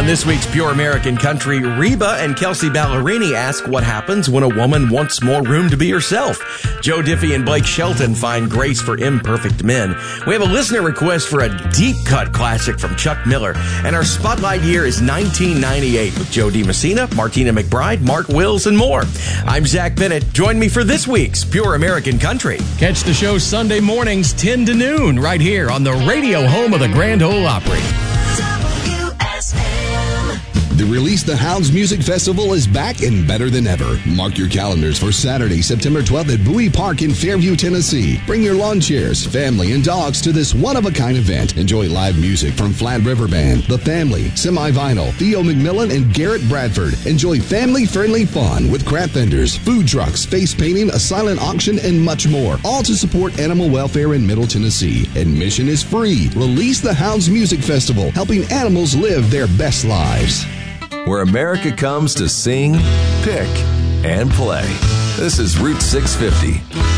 this week's Pure American Country, Reba and Kelsey Ballerini ask what happens when a woman wants more room to be herself. Joe Diffie and Blake Shelton find grace for imperfect men. We have a listener request for a deep cut classic from Chuck Miller. And our spotlight year is 1998 with Joe DiMessina, Martina McBride, Mark Wills, and more. I'm Zach Bennett. Join me for this week's Pure American Country. Catch the show Sunday mornings 10 to noon right here on the radio home of the Grand Ole Opry. The Release the Hounds Music Festival is back and better than ever. Mark your calendars for Saturday, September 12th at Bowie Park in Fairview, Tennessee. Bring your lawn chairs, family, and dogs to this one-of-a-kind event. Enjoy live music from Flat River Band, The Family, Semi-Vinyl, Theo McMillan, and Garrett Bradford. Enjoy family-friendly fun with craft vendors, food trucks, face painting, a silent auction, and much more. All to support animal welfare in Middle Tennessee. Admission is free. Release the Hounds Music Festival, helping animals live their best lives. Where America comes to sing, pick, and play. This is Route 650.